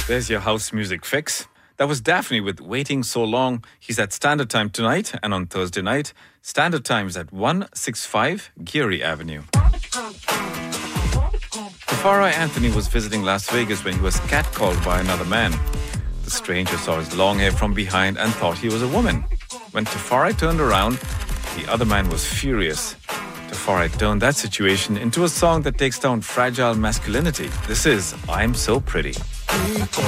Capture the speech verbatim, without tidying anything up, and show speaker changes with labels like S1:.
S1: There's your house music fix. That was Daphne with Waiting So Long. He's at Standard Time tonight and on Thursday night. Standard Time is at one sixty-five Geary Avenue. Tafari Anthony was visiting Las Vegas when he was catcalled by another man. The stranger saw his long hair from behind and thought he was a woman. When Tafari turned around, the other man was furious. Tafari turned that situation into a song that takes down fragile masculinity. This is I'm So Pretty.